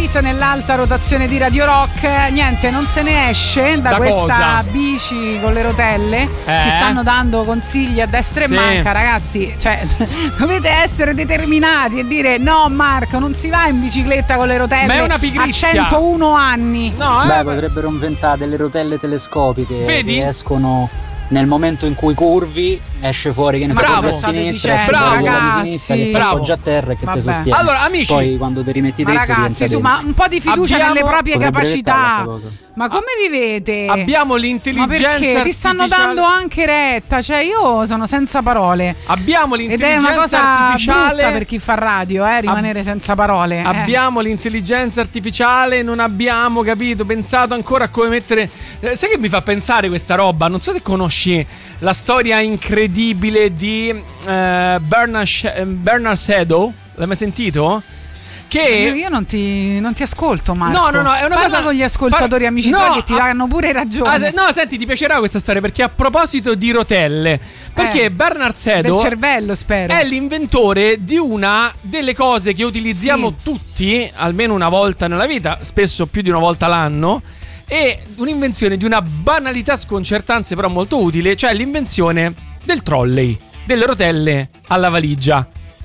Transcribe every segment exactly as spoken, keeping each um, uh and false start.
hit nell'alta rotazione di Radio Rock. Niente, non se ne esce da, da questa cosa? Bici con le rotelle. Eh? Ti stanno dando consigli a destra e sì. manca, ragazzi. Cioè, dovete essere determinati e dire: no, Marco, non si va in bicicletta con le rotelle. Ma è una pigrizia. A centouno anni. No, eh? Beh, potrebbero inventare delle rotelle telescopiche. Vedi? Che escono nel momento in cui curvi, esce fuori che ne so, a sinistra, esce fuori a sinistra, che si appoggia a terra e che Vabbè. te sostiene. Allora, amici, poi quando ti rimetti ma dentro ragazzi, su, ma un po' di fiducia abbiamo... nelle proprie Potrebbe capacità. Ma come vivete? Abbiamo l'intelligenza ma perché? Ti stanno dando anche retta, cioè io sono senza parole. Abbiamo l'intelligenza Ed è una cosa artificiale brutta per chi fa radio, eh, rimanere Ab- senza parole. Abbiamo eh. l'intelligenza artificiale, non abbiamo capito, pensato ancora a come mettere. Eh, sai che mi fa pensare questa roba? Non so se conosci la storia incredibile di eh, Bernard, Sh- Bernard Shadow. L'hai mai sentito? Che io, io non ti non ti ascolto, Marco. No, no, no, è una Parla cosa con gli ascoltatori par- amici no, tuoi che ti a- danno pure ragione. Ah, se- no, senti, ti piacerà questa storia perché a proposito di rotelle, perché eh, Bernard Shadow del cervello, spero. È l'inventore di una delle cose che utilizziamo sì. tutti almeno una volta nella vita, spesso più di una volta l'anno. È un'invenzione di una banalità sconcertante però molto utile, cioè l'invenzione del trolley, delle rotelle alla valigia.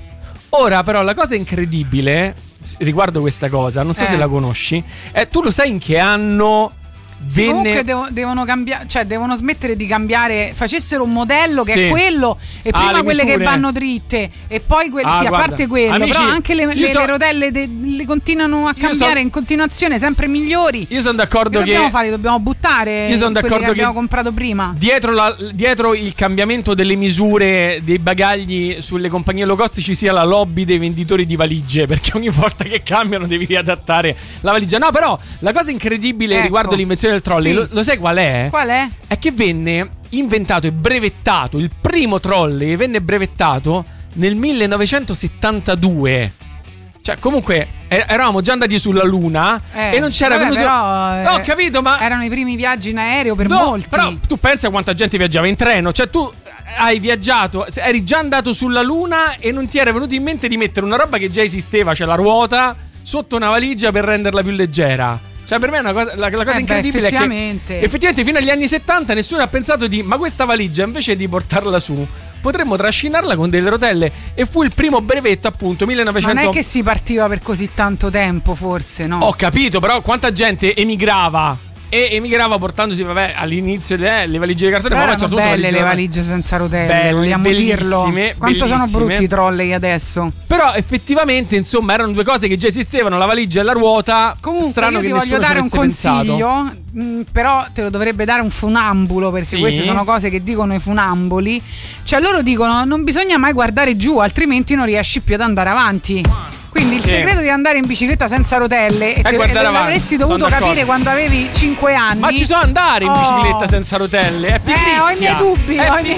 Ora però la cosa incredibile riguardo questa cosa, non so eh. se la conosci, è tu lo sai in che anno sì, venne... comunque devo, devono cambiare, cioè devono smettere di cambiare, facessero un modello che sì. è quello e ah, prima quelle misure. che vanno dritte e poi quelle, ah, sì, guarda. a parte quello, Amici, però anche le, le, so... le rotelle de, le continuano a cambiare so... in continuazione, sempre migliori. Io sono d'accordo che, che dobbiamo fare, dobbiamo buttare io sono d'accordo che abbiamo che comprato prima. Dietro, la, dietro il cambiamento delle misure dei bagagli sulle compagnie low cost ci sia la lobby dei venditori di valigie, perché ogni volta che cambiano devi riadattare la valigia. No, però la cosa incredibile ecco. riguardo l'invenzione del trolley, sì. lo, lo sai qual è? Qual è? È che venne inventato e brevettato, il primo trolley venne brevettato nel millenovecentosettantadue. Cioè, comunque, er- eravamo già andati sulla Luna eh, e non c'era vabbè, venuto. Però, no, ho eh, capito, ma. Erano i primi viaggi in aereo per no, molti. Però tu pensa quanta gente viaggiava in treno. Cioè, tu hai viaggiato, eri già andato sulla Luna e non ti era venuto in mente di mettere una roba che già esisteva, cioè la ruota, sotto una valigia per renderla più leggera. Cioè, per me è una cosa, la, la cosa eh incredibile beh, effettivamente. è che effettivamente fino agli anni settanta nessuno ha pensato di ma questa valigia invece di portarla su potremmo trascinarla con delle rotelle, e fu il primo brevetto appunto millenovecento. Ma non è che si partiva per così tanto tempo, forse, no? Ho capito, però quanta gente emigrava e emigrava portandosi, vabbè, all'inizio le, le valigie di cartone, però ma erano sono belle valigie le valigie senza rotelle, belle, vogliamo dirlo. Quanto bellissime. sono brutti i trolley adesso. Però effettivamente, insomma, erano due cose che già esistevano, la valigia e la ruota. Comunque strano io che ti nessuno voglio dare un ci avesse consiglio, pensato. mh, però te lo dovrebbe dare un funambulo, perché sì. queste sono cose che dicono i funamboli. Cioè loro dicono non bisogna mai guardare giù, altrimenti non riesci più ad andare avanti. Quindi il sì. segreto di andare in bicicletta senza rotelle e, è te, e l'avresti dovuto capire quando avevi cinque anni. Ma ci so andare in oh. bicicletta senza rotelle, è pigrizia. Eh, ho i miei dubbi, è ho i miei